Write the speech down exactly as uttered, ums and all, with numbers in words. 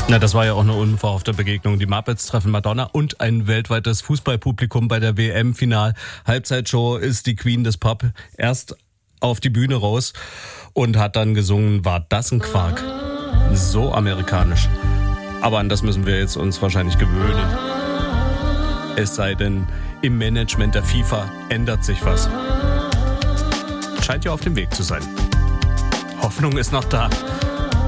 Na, das war ja auch eine unverhoffte Begegnung. Die Muppets treffen Madonna und ein weltweites Fußballpublikum bei der W M-Final. Halbzeitshow ist die Queen des Pop erst auf die Bühne raus und hat dann gesungen, war das ein Quark. So amerikanisch. Aber an das müssen wir jetzt uns wahrscheinlich gewöhnen. Es sei denn, im Management der FIFA ändert sich was. Scheint ja auf dem Weg zu sein. Hoffnung ist noch da.